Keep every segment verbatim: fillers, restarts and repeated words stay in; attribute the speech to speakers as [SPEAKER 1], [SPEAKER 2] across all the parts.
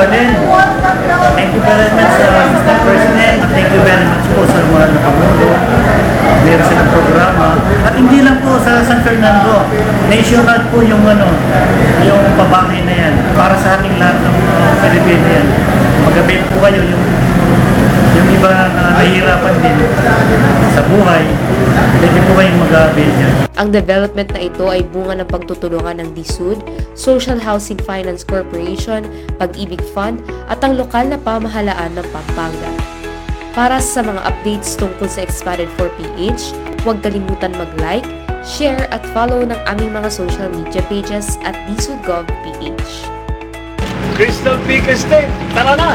[SPEAKER 1] Balin. Thank you very much, uh, Mister President. Thank you very much po sa mga nakamulo. Meron silang programa. At hindi lang po sa San Fernando. Nationwide po yung ano, yung pabahay na yan. Para sa ating lahat ng uh, Pilipino yan. Mag-avail po kayo yung yung iba na nahihirapan din sa buhay. Pwede po kayong mag-avail yan.
[SPEAKER 2] Ang development na ito ay bunga ng pagtutulungan ng D S U D, Social Housing Finance Corporation, Pag-ibig Fund at ang lokal na pamahalaan ng Pampanga. Para sa mga updates tungkol sa Expanded four P H, huwag kalimutan mag-like, share at follow ng aming mga social media pages at D S U D Gov P H.
[SPEAKER 3] Crystal Peak Estate, tara na!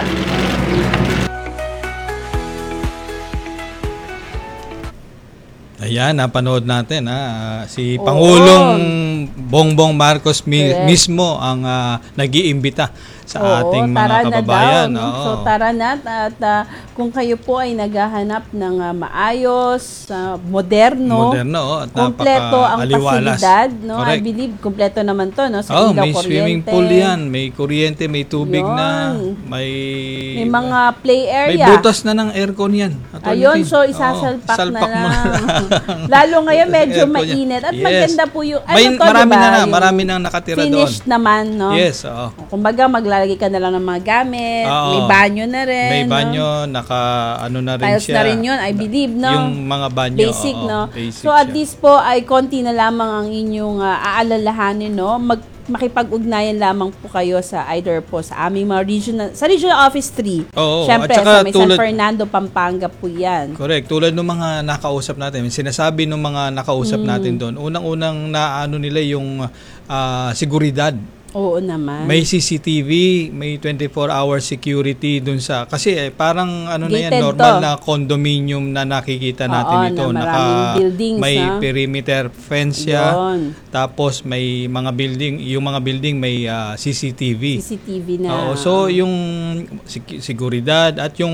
[SPEAKER 4] Ayan, napanood natin ha. Si Oo. Pangulong Bongbong Marcos mi- mismo ang uh, nag-iimbita sa Oo, ating mga kababayan.
[SPEAKER 5] Na daw, no? So tara na at uh, kung kayo po ay naghahanap ng uh, maayos, uh, moderno,
[SPEAKER 4] moderno oh, at
[SPEAKER 5] kompleto ang pasilidad, no? I believe kompleto naman to, no? Sa
[SPEAKER 4] oh,
[SPEAKER 5] ilaw,
[SPEAKER 4] may
[SPEAKER 5] kuryente.
[SPEAKER 4] Swimming pool yan, may kuryente, may tubig Yun. na, may
[SPEAKER 5] may mga play area.
[SPEAKER 4] May butas na ng aircon yan.
[SPEAKER 5] Ayun, so isasalpak oh, na lang. Lalo ngayon medyo mainit at yes. maganda po yung ano
[SPEAKER 4] may,
[SPEAKER 5] to,
[SPEAKER 4] marami
[SPEAKER 5] diba?
[SPEAKER 4] na na, marami nang nakatira
[SPEAKER 5] finished
[SPEAKER 4] doon.
[SPEAKER 5] Finished naman, no?
[SPEAKER 4] Yes, oo.
[SPEAKER 5] Kumbaga maglalagay ka na lang ng mga gamit, oo. May banyo na rin.
[SPEAKER 4] May banyo, no? naka ano na rin
[SPEAKER 5] Tiles
[SPEAKER 4] siya.
[SPEAKER 5] na rin yun, I believe, no?
[SPEAKER 4] Yung mga banyo,
[SPEAKER 5] basic,
[SPEAKER 4] oo,
[SPEAKER 5] no?
[SPEAKER 4] Basic
[SPEAKER 5] so at
[SPEAKER 4] siya.
[SPEAKER 5] least po ay konti na lamang ang inyong uh, aalalahanin, no? Mag makipag-ugnayan lamang po kayo sa either po sa aming mga regional, sa Regional Office three.
[SPEAKER 4] Oo,
[SPEAKER 5] Siyempre, sa may tulad, San Fernando, Pampanga po yan.
[SPEAKER 4] Correct. Tulad ng mga nakausap natin, sinasabi ng mga nakausap mm. natin doon, unang-unang naano nila yung uh, seguridad.
[SPEAKER 5] Oo naman.
[SPEAKER 4] May C C T V, may twenty-four hour security dun sa, kasi eh, parang ano na yan,
[SPEAKER 5] Gated
[SPEAKER 4] normal
[SPEAKER 5] to.
[SPEAKER 4] na condominium na nakikita natin
[SPEAKER 5] Oo,
[SPEAKER 4] dito.
[SPEAKER 5] na
[SPEAKER 4] Naka,
[SPEAKER 5] buildings,
[SPEAKER 4] may
[SPEAKER 5] na?
[SPEAKER 4] perimeter fence siya.
[SPEAKER 5] Yun.
[SPEAKER 4] Tapos may mga building, yung mga building may uh, C C T V.
[SPEAKER 5] C C T V na.
[SPEAKER 4] Oo, so yung sig- seguridad at yung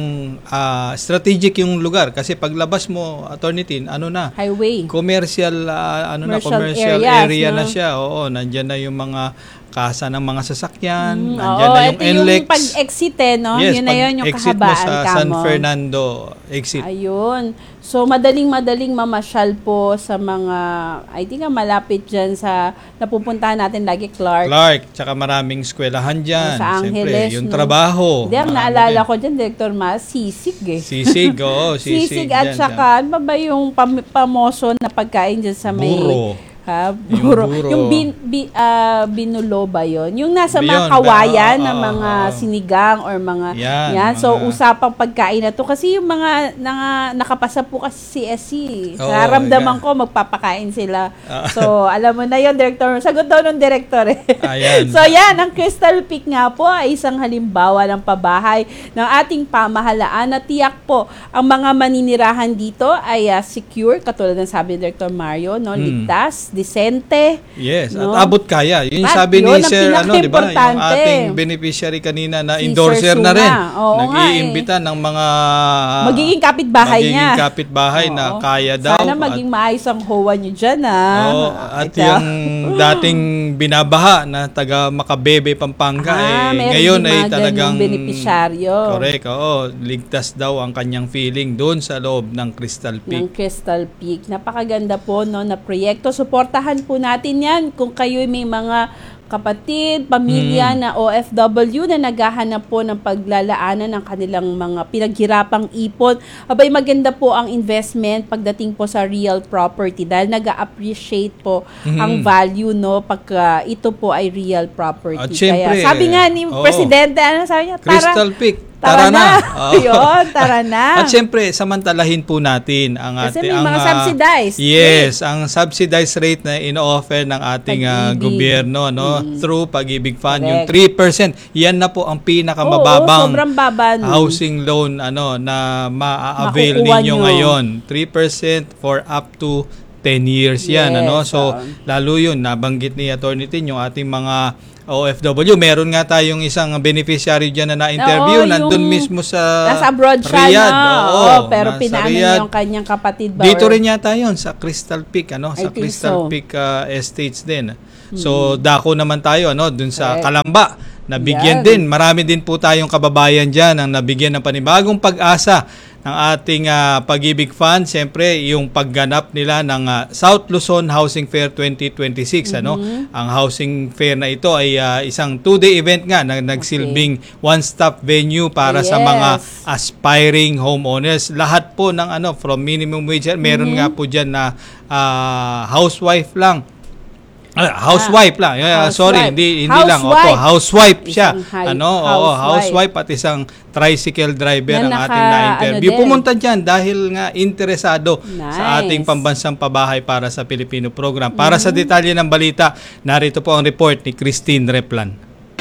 [SPEAKER 4] uh, strategic yung lugar. Kasi paglabas mo, Attorney Tin, ano na?
[SPEAKER 5] Highway.
[SPEAKER 4] Commercial, uh, ano
[SPEAKER 5] commercial
[SPEAKER 4] na, commercial
[SPEAKER 5] areas,
[SPEAKER 4] area
[SPEAKER 5] no?
[SPEAKER 4] na siya. Oo, nandyan na yung mga kasa ng mga sasakyan,
[SPEAKER 5] mm,
[SPEAKER 4] nandiyan
[SPEAKER 5] oo,
[SPEAKER 4] na yung N L E X.
[SPEAKER 5] Yung pag-exit eh, no?
[SPEAKER 4] Yes,
[SPEAKER 5] yun na yun yung kahabaan
[SPEAKER 4] mo sa
[SPEAKER 5] ka
[SPEAKER 4] San
[SPEAKER 5] mo.
[SPEAKER 4] Fernando exit.
[SPEAKER 5] Ayun. So, madaling-madaling mamasyal po sa mga, I think, malapit dyan sa napupuntahan natin lagi, Clark.
[SPEAKER 4] Clark, tsaka maraming eskwelahan dyan.
[SPEAKER 5] Sa Angeles.
[SPEAKER 4] Siyempre, yung
[SPEAKER 5] no?
[SPEAKER 4] trabaho.
[SPEAKER 5] Hindi, ang naalala din ko dyan, Director Mas, sisig eh.
[SPEAKER 4] Sisig, oo. Sisig,
[SPEAKER 5] sisig at
[SPEAKER 4] dyan,
[SPEAKER 5] saka, ano ba ba yung pam- pamoso na pagkain dyan sa may...
[SPEAKER 4] Buro.
[SPEAKER 5] Ha? Buro. Yung, yung bin, bi, uh, binulo ba yun? Yung nasa
[SPEAKER 4] Beyond,
[SPEAKER 5] mga kawayan
[SPEAKER 4] uh, uh,
[SPEAKER 5] na mga
[SPEAKER 4] uh,
[SPEAKER 5] sinigang or mga
[SPEAKER 4] yan.
[SPEAKER 5] yan. So,
[SPEAKER 4] mga...
[SPEAKER 5] usapang pagkain na to. Kasi yung mga na, nakapasa po kasi C S C.
[SPEAKER 4] Oh,
[SPEAKER 5] Naramdaman
[SPEAKER 4] yeah.
[SPEAKER 5] ko, magpapakain sila.
[SPEAKER 4] Uh,
[SPEAKER 5] so, alam mo na yun, Director. Sagot daw ng Director eh.
[SPEAKER 4] Ayan.
[SPEAKER 5] So, yan. Ang Crystal Peak nga po ay isang halimbawa ng pabahay ng ating pamahalaan na tiyak po ang mga maninirahan dito ay uh, secure, katulad ng sabi ni Director Mario, no? Ligtas, hmm. decente,
[SPEAKER 4] yes,
[SPEAKER 5] no?
[SPEAKER 4] at abot kaya. Yung
[SPEAKER 5] at
[SPEAKER 4] sabi
[SPEAKER 5] yun,
[SPEAKER 4] ni Sir, ano, di ba? Yung ating
[SPEAKER 5] Si
[SPEAKER 4] beneficiary kanina na endorser na rin. Nag-iimbita eh. ng mga
[SPEAKER 5] magiging kapitbahay
[SPEAKER 4] magiging
[SPEAKER 5] niya.
[SPEAKER 4] Magiging kapitbahay Oo. na kaya daw.
[SPEAKER 5] Sana maging at, maayos ang H O A nyo dyan, ha?
[SPEAKER 4] Oo, at Ito. yung dating binabaha na taga Makabebe, Pampanga, ah, eh, ngayon ay talagang
[SPEAKER 5] beneficiaryo.
[SPEAKER 4] Correct, oo. Ligtas daw ang kanyang feeling doon sa loob ng Crystal Peak.
[SPEAKER 5] Ng Crystal Peak. Napakaganda po, no, na proyekto. Suportahan po natin yan kung kayo may mga kapatid, pamilya hmm. na O F W na naghahanap po ng paglalaanan ng kanilang mga pinaghirapang ipon. Abay, maganda po ang investment pagdating po sa real property dahil nag-appreciate po hmm. ang value, no, pag uh, ito po ay real property.
[SPEAKER 4] At syempre,
[SPEAKER 5] kaya sabi nga ni oh, Presidente, ano sabi niya?
[SPEAKER 4] Crystal Peak.
[SPEAKER 5] Tara, tara na. na.
[SPEAKER 4] Oh.
[SPEAKER 5] Yun, tara na.
[SPEAKER 4] At syempre, samantalahin po natin ang
[SPEAKER 5] Kasi
[SPEAKER 4] ating...
[SPEAKER 5] may mga
[SPEAKER 4] ang,
[SPEAKER 5] subsidized.
[SPEAKER 4] Yes, rate. Ang subsidized rate na in-offer ng ating uh, gobyerno, no, mm. through Pag-ibig Fund, Correct. Yung three percent. Yan na po ang pinakamababang
[SPEAKER 5] Oo, baban.
[SPEAKER 4] housing loan ano na ma-avail ninyo nyo. Ngayon. three percent for up to ten years yan. Yes, ano so, um, lalo yun, nabanggit ni Attorney Tin, yung ating mga O F W. Meron nga tayong isang beneficiary dyan na na-interview. Oo, nandun mismo sa
[SPEAKER 5] nasa abroad siya,
[SPEAKER 4] Riyadh.
[SPEAKER 5] No?
[SPEAKER 4] Oo,
[SPEAKER 5] Oo, pero pinaano niya yung kanyang kapatid ba?
[SPEAKER 4] Dito rin yata yun, sa Crystal Peak. Ano?
[SPEAKER 5] I
[SPEAKER 4] sa Crystal
[SPEAKER 5] so.
[SPEAKER 4] Peak uh, Estates din. So, hmm. dako naman tayo ano, dun sa Correct. Kalamba. nabigyan
[SPEAKER 5] Yan.
[SPEAKER 4] din. Marami din po tayong kababayan dyan ang nabigyan ng panibagong pag-asa ng ating uh, Pag-ibig Fund. Siyempre, yung pagganap nila ng uh, South Luzon Housing Fair twenty twenty-six. Mm-hmm. Ano? Ang housing fair na ito ay uh, isang two-day event nga na nagsilbing okay. one-stop venue para yes. sa mga aspiring homeowners. Lahat po ng ano from minimum wage, meron mm-hmm. nga po dyan na uh, housewife lang. Uh, housewife ah, lang. Uh, housewife. Sorry, hindi hindi lang. Opo, housewife siya. High, ano? Housewife. Oo, housewife at isang tricycle driver na ang naka, ating na-interview. Ano Pumunta diyan dahil nga interesado nice. sa ating pambansang pabahay para sa Pilipino program. Para mm-hmm. sa detalye ng balita, narito po ang report ni Christine Replan.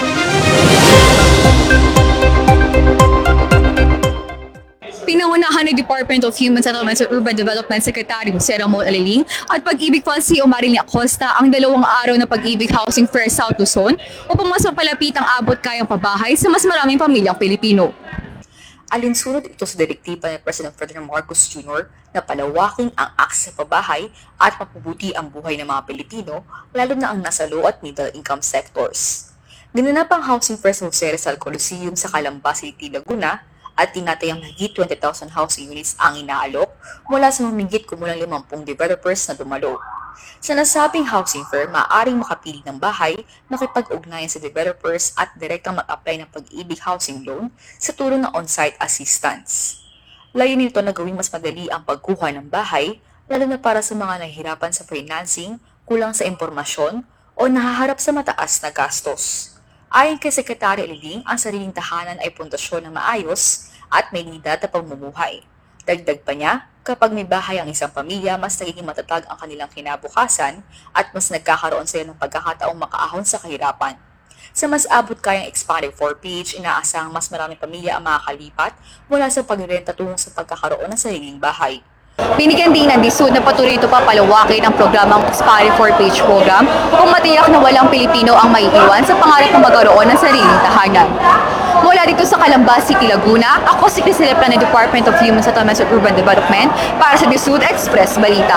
[SPEAKER 6] Pinangunahan ng Department of Human Settlements at Urban Development Secretary Jose Ramon Aliling at Pag-ibig Fund C E O Marilyn Acosta ang dalawang araw na Pag-ibig Housing Fair South Luzon upang mas mapalapit ang abot kayang pabahay sa mas maraming pamilyang Pilipino. Alinsunod ito sa direktiba ni President Ferdinand Marcos Junior na palawakin ang akses sa pabahay at mapabuti ang buhay ng mga Pilipino, lalo na ang nasa low at middle income sectors. Ginanap ang Housing Fair sa Jose Rizal Coliseum sa Calamba City, Laguna, at tinatayang higit twenty thousand housing units ang inaalok mula sa mamigit kumulang limampung developers na dumalo. Sa nasabing housing fair, maaaring makapili ng bahay, makipag-ugnayan sa developers at direktang mag-apply ng Pag-ibig housing loan sa tulong ng on-site assistance. Layunin nito na gawing mas madali ang pagkuha ng bahay, lalo na para sa mga nahihirapan sa financing, kulang sa impormasyon, o nahaharap sa mataas na gastos. Ayon kay Secretary Aliling, ang sariling tahanan ay pundasyon ng maayos at may lidat na pamumuhay. Dagdag pa niya, kapag may bahay ang isang pamilya, mas nagiging matatag ang kanilang kinabukasan at mas nagkakaroon sila ng pagkakataong makaahon sa kahirapan. Sa mas abot kayang expanded four-page, inaasahang mas maraming pamilya ang makakalipat mula sa pagrenta tungo sa pagkakaroon ng sariling bahay. Binigyan din ng D S U D na patuloy ito pa palawakin ang programang Expanded four-page program upang matiyak na walang Pilipino ang maiiwan sa pangarap na magkaroon ng sariling tahanan. Mula dito sa Calamba City, Laguna, ako si Christine Replan ng Department of Human Settlements and Urban Development para sa D S U D Express Balita.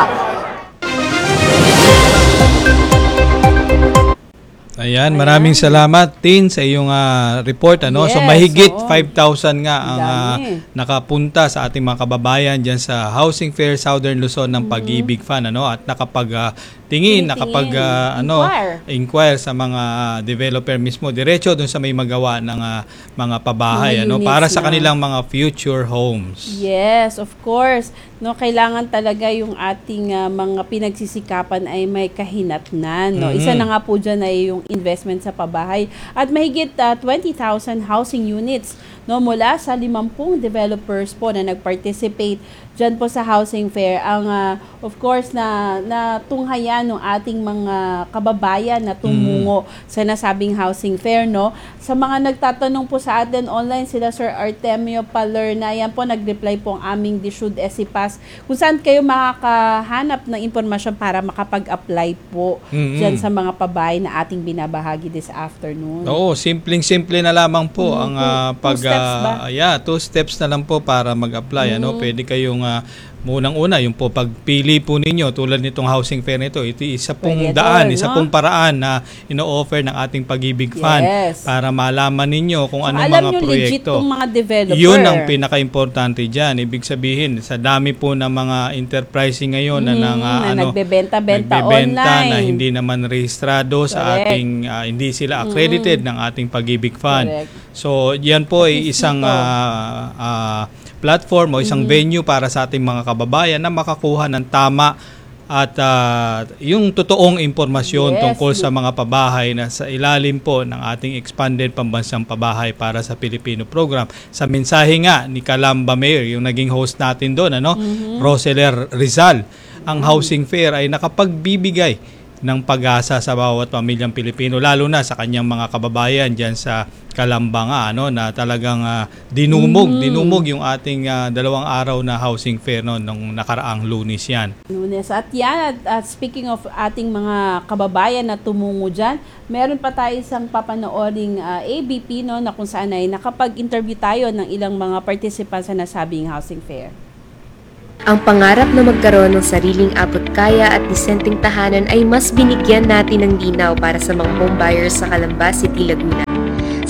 [SPEAKER 4] Ayan, maraming salamat Tin sa iyong uh, report ano.
[SPEAKER 5] Yes,
[SPEAKER 4] so mahigit
[SPEAKER 5] oo.
[SPEAKER 4] five thousand nga ang uh, nakapunta sa ating mga kababayan diyan sa Housing Fair Southern Luzon ng Pag-ibig Fund ano at nakapag uh, tingin, nakapag uh, ano
[SPEAKER 5] inquire.
[SPEAKER 4] inquire sa mga developer mismo diretso doon sa may magawa ng uh, mga pabahay
[SPEAKER 5] Mga
[SPEAKER 4] ano
[SPEAKER 5] units
[SPEAKER 4] para sa
[SPEAKER 5] na.
[SPEAKER 4] kanilang mga future homes.
[SPEAKER 5] Yes, of course. No, kailangan talaga yung ating uh, mga pinagsisikapan ay may kahinatnan, no.
[SPEAKER 4] Mm-hmm.
[SPEAKER 5] Isa na nga po diyan ay yung investment sa pabahay at mahigit uh, twenty thousand housing units no mula sa limampung developers po na nag-participate diyan po sa housing fair ang uh, of course na natunghayan ng ating mga kababayan na tumungo mm. sa nasabing housing fair no. Sa mga nagtatanong po sa atin online sila Sir Artemio Palerna, yan po nag-reply po ang aming D S U D ESIPAS kung saan kayo makakahanap ng impormasyon para makapag-apply po mm-hmm. diyan sa mga pabahay na ating binabahagi this afternoon.
[SPEAKER 4] Oo, simpleng-simple na lamang po mm-hmm. ang uh, pag
[SPEAKER 5] two steps ba?
[SPEAKER 4] Uh, yeah, two steps na lang po para mag-apply mm-hmm. ano. Pwede kayong uh, munang-una yung po pagpili po ninyo tulad nitong housing fair nito, ito isa pong
[SPEAKER 5] Pwede
[SPEAKER 4] daan,
[SPEAKER 5] ito,
[SPEAKER 4] isa
[SPEAKER 5] no?
[SPEAKER 4] pong paraan na ino-offer ng ating Pag-ibig Fund
[SPEAKER 5] Yes.
[SPEAKER 4] para malaman ninyo kung
[SPEAKER 5] So,
[SPEAKER 4] anong
[SPEAKER 5] alam
[SPEAKER 4] mga
[SPEAKER 5] nyo,
[SPEAKER 4] proyekto.
[SPEAKER 5] legit tong mga developer.
[SPEAKER 4] Yun ang pinaka-importante diyan. Ibig sabihin, sa dami po ng mga enterprising ngayon mm, na, nang, uh,
[SPEAKER 5] na
[SPEAKER 4] ano,
[SPEAKER 5] nagbebenta-benta
[SPEAKER 4] nagbebenta
[SPEAKER 5] online
[SPEAKER 4] na hindi naman rehistrado sa
[SPEAKER 5] Correct.
[SPEAKER 4] ating uh, hindi sila accredited mm. ng ating Pag-ibig Fund.
[SPEAKER 5] Correct.
[SPEAKER 4] So, yan po ay isang uh, uh, platform o isang mm-hmm. venue para sa ating mga kababayan na makakuha ng tama at uh, yung totoong impormasyon
[SPEAKER 5] Yes.
[SPEAKER 4] tungkol sa mga pabahay na sa ilalim po ng ating expanded pambansang pabahay para sa Pilipino program. Sa mensahe nga ni Calamba Mayor, yung naging host natin doon, ano, mm-hmm. Roseler Rizal, ang housing fair ay nakapagbibigay ng pag-asa sa bawat pamilyang Pilipino, lalo na sa kanyang mga kababayan diyan sa Calamba nga, ano, na talagang uh, dinumog, mm. dinumog yung ating uh, dalawang araw na housing fair no, nung nakaraang Lunes yan.
[SPEAKER 5] Lunes. At yan, at, at speaking of ating mga kababayan na tumungo dyan, meron pa tayo isang papanooring uh, A B P no, na kung saan ay nakapag-interview tayo ng ilang mga participants sa nasabing housing fair.
[SPEAKER 2] Ang pangarap na magkaroon ng sariling abot-kaya at disenteng tahanan ay mas binigyan natin ng linaw para sa mga home buyers sa Calamba City, Laguna.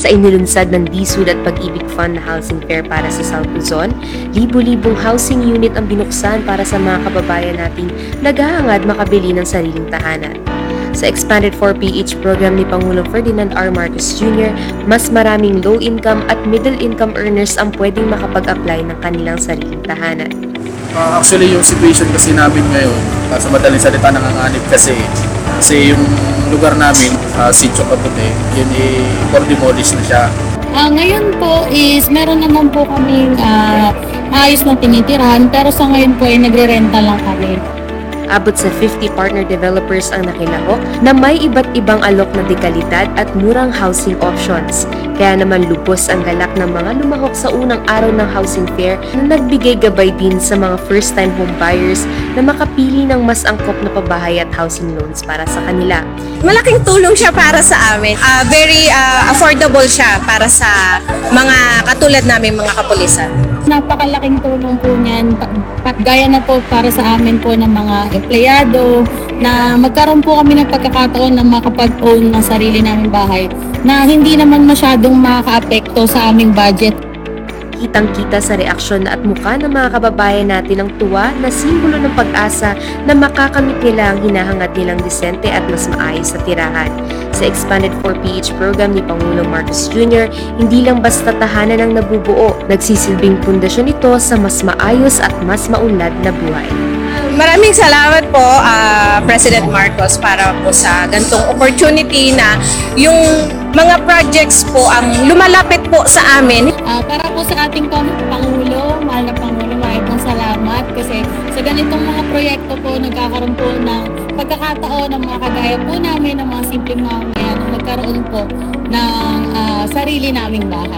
[SPEAKER 2] Sa inilunsad ng DSUD at Pag-ibig Fund na housing fair para sa South Luzon, libo-libong housing unit ang binuksan para sa mga kababayan nating naghahangad makabili ng sariling tahanan. Sa Expanded four P H program ni Pangulong Ferdinand R. Marcos Junior, mas maraming low-income at middle-income earners ang pwedeng makapag-apply ng kanilang sariling tahanan.
[SPEAKER 7] Uh, actually, yung situation kasi namin ngayon, uh, sa madaling salita, nanganganib kasi. Kasi yung lugar namin, uh, Sitio Capote, yun eh, for demolish na siya.
[SPEAKER 8] Uh, ngayon po is meron naman po kaming uh, maayos na tinitirahan, pero sa ngayon po ay nagre-renta lang kami.
[SPEAKER 2] Abot sa fifty partner developers ang nakilahok na may iba't ibang alok na dekalidad at murang housing options. Kaya naman lubos ang galak ng mga lumahok sa unang araw ng housing fair na nagbigay gabay din sa mga first-time home buyers na makapili ng mas angkop na pabahay at housing loans para sa kanila.
[SPEAKER 9] Malaking tulong siya para sa amin. Uh, very uh, affordable siya para sa mga katulad namin mga kapulisan.
[SPEAKER 8] Napakalaking tulong po niyan, gaya na po para sa amin po ng mga empleyado, na magkaroon po kami ng pagkakataon na makapag-own ng sarili naming bahay na hindi naman masyadong makaka-apekto sa aming budget.
[SPEAKER 2] Kitang-kita sa reaksyon at mukha ng mga kababayan natin ang tuwa na simbolo ng pag-asa na makakamit nila ang hinahangad nilang disente at mas maayos sa tirahan. Sa Expanded four P H program ni Pangulong Marcos Junior, hindi lang basta tahanan ang nabubuo, nagsisilbing pundasyon ito sa mas maayos at mas maunlad na buhay.
[SPEAKER 9] Maraming salamat po, uh, President Marcos, para po sa gantong opportunity na yung mga projects po ang lumalapit po sa amin.
[SPEAKER 8] Uh, para po sa ating Pangulo, mahal na Pangulo, mahal ng salamat kasi sa ganitong mga proyekto po nagkakaroon po ng pagkakataon ng mga kagaya po namin, ng mga simpleng mamamayan na magkaroon po ng uh, sarili naming bahay.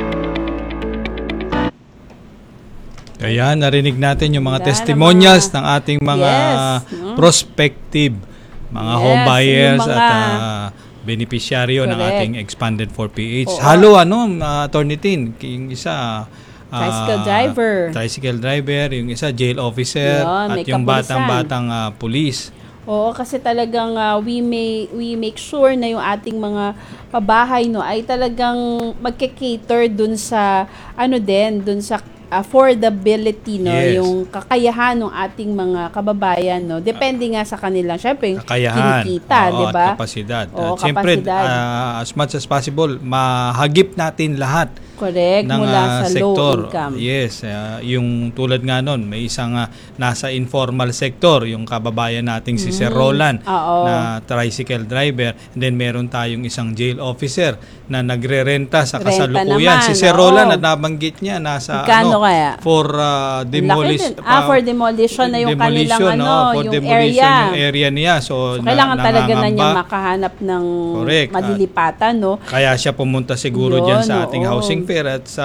[SPEAKER 4] Kaya narinig natin yung mga
[SPEAKER 5] Ganda
[SPEAKER 4] testimonials
[SPEAKER 5] mga-
[SPEAKER 4] ng ating mga
[SPEAKER 5] Yes, no?
[SPEAKER 4] prospective, mga
[SPEAKER 5] Yes,
[SPEAKER 4] home buyers
[SPEAKER 5] yung mga-
[SPEAKER 4] at uh, beneficiaryo ng
[SPEAKER 5] Correct.
[SPEAKER 4] ating Expanded four P H.
[SPEAKER 5] Oo.
[SPEAKER 4] Halo ano, uh, Attorney Tin, yung isa uh,
[SPEAKER 5] Tricycle driver.
[SPEAKER 4] tricycle driver, yung isa jail officer,
[SPEAKER 5] Yun,
[SPEAKER 4] at
[SPEAKER 5] may
[SPEAKER 4] yung
[SPEAKER 5] kapulisan.
[SPEAKER 4] batang-batang uh, pulis.
[SPEAKER 5] Oo, kasi talagang uh, we may we make sure na yung ating mga pabahay no ay talagang magke-cater dun sa ano din, dun sa affordability no,
[SPEAKER 4] Yes.
[SPEAKER 5] yung kakayahan ng ating mga kababayan no. Depende nga sa kanilang syempre
[SPEAKER 4] Kakayahan,
[SPEAKER 5] kinikita,
[SPEAKER 4] oo,
[SPEAKER 5] 'di ba?
[SPEAKER 4] at kapasidad.
[SPEAKER 5] Oo,
[SPEAKER 4] At siyempre,
[SPEAKER 5] kapasidad.
[SPEAKER 4] uh, as much as possible, mahagip natin lahat
[SPEAKER 5] Correct,
[SPEAKER 4] ng
[SPEAKER 5] mula
[SPEAKER 4] ah,
[SPEAKER 5] sa
[SPEAKER 4] sektor.
[SPEAKER 5] low income.
[SPEAKER 4] Yes, ah, yung tulad nga nun, may isang ah, nasa informal sector, yung kababayan nating si Sir Roland
[SPEAKER 5] Mm. Oo.
[SPEAKER 4] na tricycle driver. And then meron tayong isang jail officer na nagre-renta sa
[SPEAKER 5] Renta
[SPEAKER 4] kasalukuyan.
[SPEAKER 5] naman,
[SPEAKER 4] Si Sir
[SPEAKER 5] oo.
[SPEAKER 4] Roland, at nabanggit niya, nasa
[SPEAKER 5] Magkano
[SPEAKER 4] ano,
[SPEAKER 5] kaya?
[SPEAKER 4] for ah, demolish.
[SPEAKER 5] Laki din. Ah, for demolition na yung kanilang
[SPEAKER 4] demolition,
[SPEAKER 5] ano,
[SPEAKER 4] no? For
[SPEAKER 5] yung
[SPEAKER 4] demolition,
[SPEAKER 5] area.
[SPEAKER 4] yung area niya. So,
[SPEAKER 5] So,
[SPEAKER 4] na-
[SPEAKER 5] kailangan talaga na niya
[SPEAKER 4] nangangamba.
[SPEAKER 5] makahanap ng
[SPEAKER 4] Correct.
[SPEAKER 5] madilipatan, no?
[SPEAKER 4] Kaya siya pumunta siguro
[SPEAKER 5] Yun,
[SPEAKER 4] dyan sa ating
[SPEAKER 5] oo.
[SPEAKER 4] housing fair at sa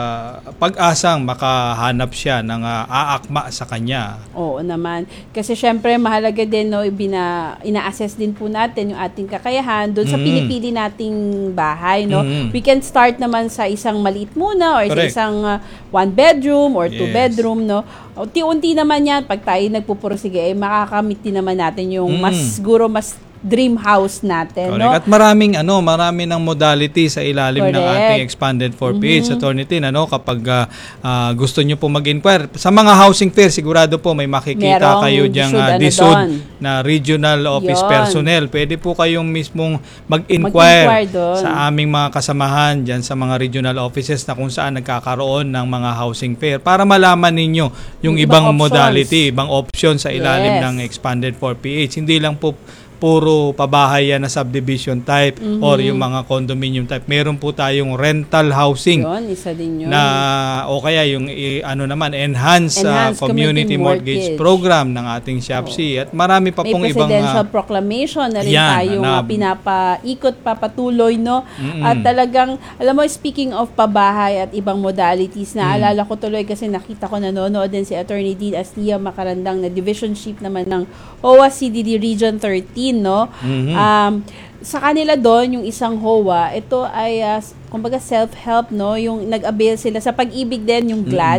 [SPEAKER 4] pag-asang makahanap siya ng ah, aakma sa kanya.
[SPEAKER 5] Oo naman. Kasi syempre, mahalaga din, no, ibina, ina-assess din po natin yung ating kakayahan doon sa
[SPEAKER 4] Mm.
[SPEAKER 5] pinipili nating bahay, no?
[SPEAKER 4] Mm.
[SPEAKER 5] We can start naman sa isang maliit muna or
[SPEAKER 4] Correct.
[SPEAKER 5] sa isang uh, one bedroom or two
[SPEAKER 4] Yes.
[SPEAKER 5] bedroom, no? Unti-unti naman yan, pag tayo nagpupursige, eh, makakamit din naman natin yung
[SPEAKER 4] Mm.
[SPEAKER 5] mas, siguro mas dream house natin,
[SPEAKER 4] Correct.
[SPEAKER 5] no?
[SPEAKER 4] At maraming ano, marami ng modality sa ilalim ng
[SPEAKER 5] Correct.
[SPEAKER 4] ating Expanded four P H.
[SPEAKER 5] Mhm.
[SPEAKER 4] Attorney Tin, ano, kapag ah, ah, gusto nyo po mag-inquire sa mga housing fair, sigurado po may makikita
[SPEAKER 5] Merong
[SPEAKER 4] kayo diyang
[SPEAKER 5] DSUD,
[SPEAKER 4] ah,
[SPEAKER 5] ano
[SPEAKER 4] DSUD
[SPEAKER 5] doon.
[SPEAKER 4] na regional office
[SPEAKER 5] Yun.
[SPEAKER 4] personnel. Pwede po kayong mismong mag-inquire
[SPEAKER 5] Mag-inquire doon.
[SPEAKER 4] sa aming mga kasamahan dyan sa mga regional offices na kung saan nagkakaroon ng mga housing fair para malaman ninyo yung,
[SPEAKER 5] Yung
[SPEAKER 4] ibang
[SPEAKER 5] ibang options.
[SPEAKER 4] modality, ibang option sa ilalim
[SPEAKER 5] Yes.
[SPEAKER 4] ng Expanded four P H. Hindi lang po puro pabahay yan na subdivision type
[SPEAKER 5] Mhm.
[SPEAKER 4] or yung mga condominium type. Meron po tayong rental housing
[SPEAKER 5] Yun, isa din yun.
[SPEAKER 4] na o kaya yung i- ano naman enhanced, uh,
[SPEAKER 5] Enhanced
[SPEAKER 4] community
[SPEAKER 5] community
[SPEAKER 4] mortgage,
[SPEAKER 5] mortgage.
[SPEAKER 4] program ng ating ShopSee at marami pa
[SPEAKER 5] May
[SPEAKER 4] pong ibang
[SPEAKER 5] presidential
[SPEAKER 4] uh,
[SPEAKER 5] proclamation na rin
[SPEAKER 4] yan,
[SPEAKER 5] tayong
[SPEAKER 4] na-
[SPEAKER 5] uh, pinapaikot papatuloy, no?
[SPEAKER 4] Mm-mm.
[SPEAKER 5] At talagang, alam mo, speaking of pabahay at ibang modalities,
[SPEAKER 4] Mm.
[SPEAKER 5] naalala ko tuloy kasi nakita ko nanonood din si Attorney Dean Astia Macarandang na division chief naman ng O W A C D D Region thirteen, no?
[SPEAKER 4] Mhm.
[SPEAKER 5] Um, sa kanila doon, yung isang H O W A, ito ay, uh, kumbaga self-help, no? Yung nag-avail sila sa pag-ibig din, yung GLAD.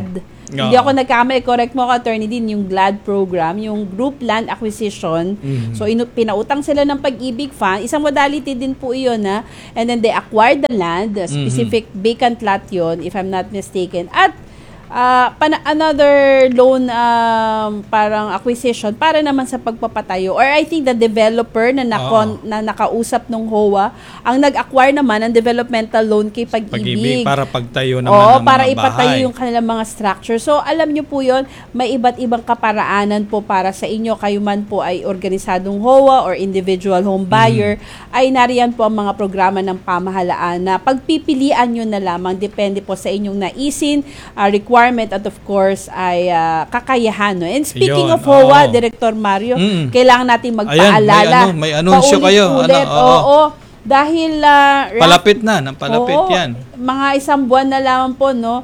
[SPEAKER 5] Hindi ako nagkamali, correct mo ka, Attorney Din, yung GLAD program, yung Group Land Acquisition.
[SPEAKER 4] Mhm.
[SPEAKER 5] So, inu- pinautang sila ng Pag-ibig Fund. Isang modality din po iyon, ha? And then they acquired the land, the specific vacant lot yun, if I'm not mistaken. At Uh, pana- another loan um, parang acquisition para naman sa pagpapatayo, or I think the developer na, nakon, na nakausap ng H O A ang nag-acquire naman ng developmental loan kay Pag-ibig.
[SPEAKER 4] Pag-ibig para pagtayo naman
[SPEAKER 5] Oo,
[SPEAKER 4] ng
[SPEAKER 5] para
[SPEAKER 4] mga
[SPEAKER 5] ipatayo
[SPEAKER 4] bahay.
[SPEAKER 5] yung kanilang mga structure. So, alam nyo po yon, may iba't ibang kaparaanan po para sa inyo. Kayo man po ay organisadong H O A or individual home buyer, mm. ay nariyan po ang mga programa ng pamahalaan na pagpipilian nyo na lamang, depende po sa inyong naisin, uh, requirement, at of course, ay uh, kakayahan. No? And speaking
[SPEAKER 4] Ayun,
[SPEAKER 5] of H O A,
[SPEAKER 4] oo.
[SPEAKER 5] Director Mario,
[SPEAKER 4] Mm.
[SPEAKER 5] kailangan natin magpaalala.
[SPEAKER 4] Ayan, may ano, may anunsyo kayo.
[SPEAKER 5] Paulit-ulit,
[SPEAKER 4] Ano, oo.
[SPEAKER 5] oo. Dahil uh,
[SPEAKER 4] Palapit na, nang palapit
[SPEAKER 5] Oo,
[SPEAKER 4] yan.
[SPEAKER 5] mga isang buwan na lamang po, no,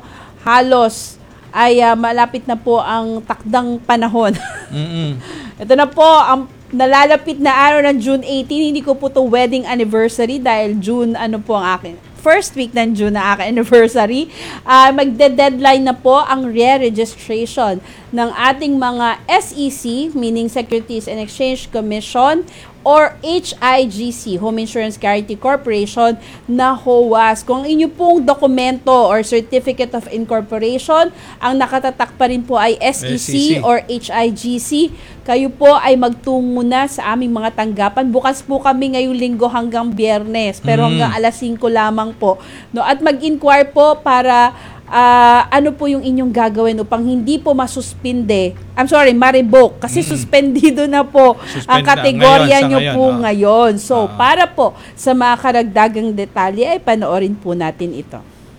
[SPEAKER 5] halos ay uh, malapit na po ang takdang panahon.
[SPEAKER 4] Mm-mm.
[SPEAKER 5] Ito na po, ang nalalapit na araw ng June eighteenth. Hindi ko po to wedding anniversary dahil June, ano po ang akin. First week ng June na aking anniversary. Uh, magde-deadline na po ang re-registration ng ating mga S E C, meaning Securities and Exchange Commission, or H I G C, Home Insurance Guarantee Corporation, na H O A S. Kung inyo pong dokumento or Certificate of Incorporation, ang nakatatak pa rin po ay S E C,
[SPEAKER 4] S E C
[SPEAKER 5] or H I G C, kayo po ay magtungo na sa aming mga tanggapan. Bukas po kami ngayong linggo hanggang Biyernes, pero
[SPEAKER 4] Mm.
[SPEAKER 5] hanggang alas singko lamang po. No? At mag-inquire po para Uh, ano po yung inyong gagawin upang hindi po masuspinde, I'm sorry, ma-revoke, kasi
[SPEAKER 4] Mm.
[SPEAKER 5] suspendido na po
[SPEAKER 4] Suspend
[SPEAKER 5] ang
[SPEAKER 4] na.
[SPEAKER 5] kategorya
[SPEAKER 4] Ngayon, sa
[SPEAKER 5] nyo
[SPEAKER 4] ngayon,
[SPEAKER 5] po
[SPEAKER 4] oh.
[SPEAKER 5] ngayon. So,
[SPEAKER 4] Ah.
[SPEAKER 5] para po sa mga karagdagang detalye, ay panoorin po natin ito.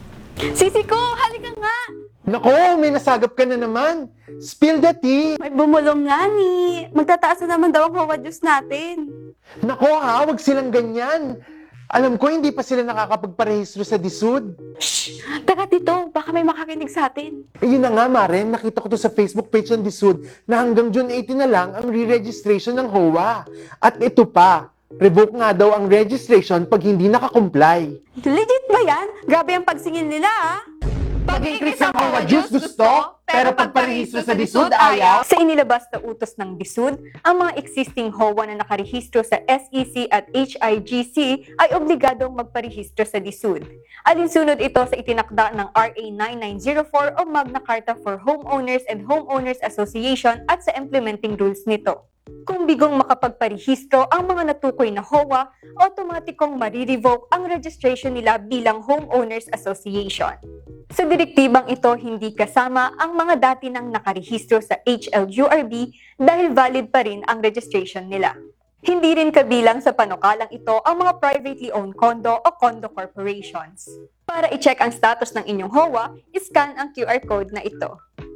[SPEAKER 10] Sisi ko, halika nga!
[SPEAKER 11] Nako, may nasagap ka na naman. Spill the tea.
[SPEAKER 10] May bumulong nga ni. Magtataas na naman daw ang hawa Diyos natin.
[SPEAKER 11] Nako ha, wag silang ganyan. Alam ko, hindi pa sila nakakapagparehistro sa DSUD.
[SPEAKER 10] Shh! Taga dito, baka may makakinig sa atin.
[SPEAKER 11] Eh yun na nga, Maren, nakita ko to sa Facebook page ng DSUD na hanggang June eighteenth na lang ang re-registration ng H O A. At ito pa, revoke nga daw ang registration pag hindi nakakomply.
[SPEAKER 10] Legit ba yan? Grabe ang pagsingil nila, ah!
[SPEAKER 11] Pag-increase ang H O A Diyos gusto, pero pagparehistro sa DSUD ayaw.
[SPEAKER 10] Sa inilabas na utos ng DSUD, ang mga existing H O A na nakarehistro sa S E C at H I G C ay obligadong magparehistro sa DSUD. Alinsunod ito sa itinakda ng R A ninety-nine oh four o Magna Carta for Homeowners and Homeowners Association at sa implementing rules nito. Kung bigong makapagparehistro ang mga natukoy na H O A, automatikong marirevoke ang registration nila bilang Homeowners Association. Sa direktibang ito, hindi kasama ang mga dati nang nakarehistro sa H L U R B dahil valid pa rin ang registration nila. Hindi rin kabilang sa panukalang ito ang mga privately owned condo o condo corporations. Para i-check ang status ng inyong H O A, iscan ang Q R code na ito.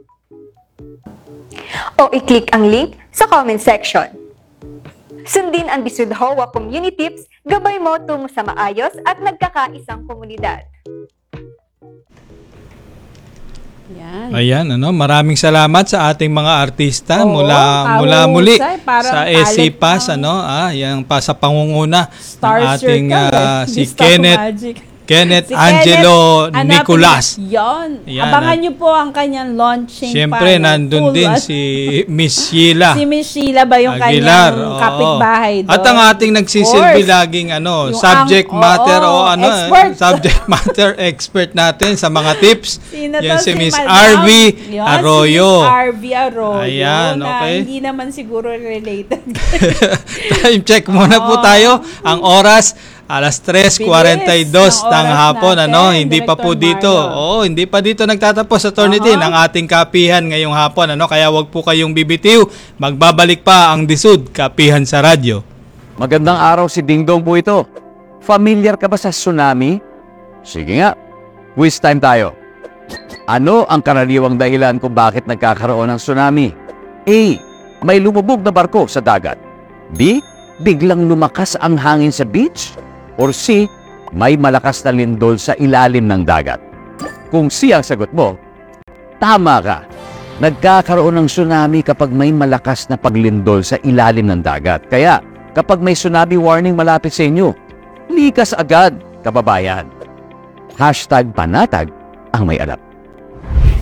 [SPEAKER 10] O i-click ang link sa comment section. Sundin ang DSUD H O A Community Tips, gabay mo tungo sa maayos at nagkakaisang komunidad.
[SPEAKER 5] Yan.
[SPEAKER 4] Ayan, ano, maraming salamat sa ating mga artista
[SPEAKER 5] Oo,
[SPEAKER 4] mula mula
[SPEAKER 5] kahusay,
[SPEAKER 4] muli
[SPEAKER 5] parang
[SPEAKER 4] sa S C P A S,
[SPEAKER 5] talent,
[SPEAKER 4] ano, ah, yang pa sa pangunguna
[SPEAKER 5] Star
[SPEAKER 4] ng ating
[SPEAKER 5] Circle,
[SPEAKER 4] ah,
[SPEAKER 5] eh.
[SPEAKER 4] si
[SPEAKER 5] Star
[SPEAKER 4] Kenneth
[SPEAKER 5] Magic.
[SPEAKER 4] Kenneth
[SPEAKER 5] Si
[SPEAKER 4] Angelo
[SPEAKER 5] Kenneth,
[SPEAKER 4] Nicolas.
[SPEAKER 5] hanapin- Yon.
[SPEAKER 4] Yan,
[SPEAKER 5] Abangan
[SPEAKER 4] at-
[SPEAKER 5] nyo po ang kanyang launching.
[SPEAKER 4] Siyempre,
[SPEAKER 5] pa,
[SPEAKER 4] nandun
[SPEAKER 5] full,
[SPEAKER 4] din
[SPEAKER 5] at-
[SPEAKER 4] si Miss Sheila
[SPEAKER 5] Si Miss Sheila ba yung
[SPEAKER 4] Aguilar.
[SPEAKER 5] kanyang
[SPEAKER 4] oo.
[SPEAKER 5] kapitbahay doon?
[SPEAKER 4] At ang ating nagsisilbi
[SPEAKER 5] Of course.
[SPEAKER 4] laging ano,
[SPEAKER 5] Yung
[SPEAKER 4] subject
[SPEAKER 5] ang-
[SPEAKER 4] matter
[SPEAKER 5] oo,
[SPEAKER 4] o ano,
[SPEAKER 5] expert.
[SPEAKER 4] subject matter expert natin sa mga tips.
[SPEAKER 5] Sino
[SPEAKER 4] Yan
[SPEAKER 5] to?
[SPEAKER 4] si Miss
[SPEAKER 5] Madam?
[SPEAKER 4] R V
[SPEAKER 5] Yun,
[SPEAKER 4] Arroyo.
[SPEAKER 5] Si Miss R V Arroyo.
[SPEAKER 4] Ayan,
[SPEAKER 5] na
[SPEAKER 4] okay.
[SPEAKER 5] hindi naman siguro related.
[SPEAKER 4] Time check muna po
[SPEAKER 5] Oo.
[SPEAKER 4] tayo. Ang oras, alas tres forty-two
[SPEAKER 5] Bilis ng
[SPEAKER 4] ng
[SPEAKER 5] oras
[SPEAKER 4] hapon.
[SPEAKER 5] natin,
[SPEAKER 4] Ano, hindi pa po
[SPEAKER 5] Director
[SPEAKER 4] dito.
[SPEAKER 5] Mario.
[SPEAKER 4] Oo, hindi pa dito nagtatapos sa Attorney
[SPEAKER 5] Uh-huh.
[SPEAKER 4] Tin ang ating kapihan ngayong hapon. Ano, kaya wag po kayong bibitiw. Magbabalik pa ang DSUD, Kapihan sa Radyo.
[SPEAKER 3] Magandang araw si Dingdong po ito. Familiar ka ba sa tsunami? Sige nga, quiz time tayo. Ano ang karaniwang dahilan kung bakit nagkakaroon ng tsunami? A. May lumubog na barko sa dagat. B. Biglang lumakas ang hangin sa beach. Or C. May malakas na lindol sa ilalim ng dagat. Kung C ang sagot mo, tama ka. Nagkakaroon ng tsunami kapag may malakas na paglindol sa ilalim ng dagat. Kaya, kapag may tsunami warning malapit sa inyo, likas agad, kababayan. Hashtag panatag ang may alam.